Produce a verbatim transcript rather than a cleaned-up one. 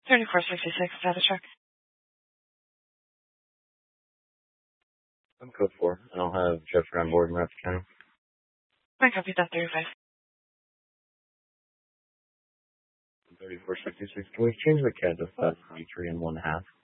thirty-four sixty-six, status check. I'm code four, and I'll have Jeffrey on board in Rapid County. I copy that thirty-five. thirty-four sixty-six, can we change the C A D to five twenty-three and one half?